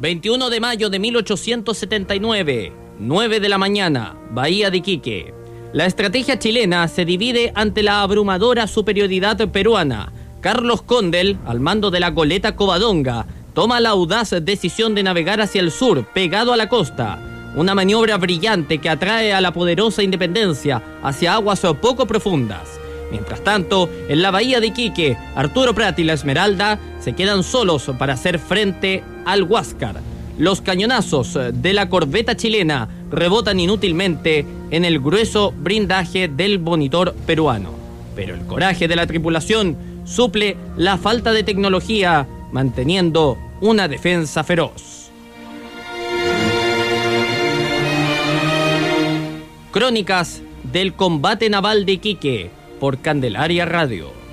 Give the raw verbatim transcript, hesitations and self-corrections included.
veintiuno de mayo de mil ochocientos setenta y nueve, nueve de la mañana, Bahía de Iquique. La estrategia chilena se divide ante la abrumadora superioridad peruana. Carlos Condel, al mando de la goleta Covadonga, toma la audaz decisión de navegar hacia el sur, pegado a la costa. Una maniobra brillante que atrae a la poderosa Independencia hacia aguas poco profundas. Mientras tanto, en la bahía de Iquique, Arturo Prat y la Esmeralda se quedan solos para hacer frente al Huáscar. Los cañonazos de la corbeta chilena rebotan inútilmente en el grueso blindaje del monitor peruano. Pero el coraje de la tripulación suple la falta de tecnología, manteniendo una defensa feroz. Crónicas del combate naval de Iquique por Candelaria Radio.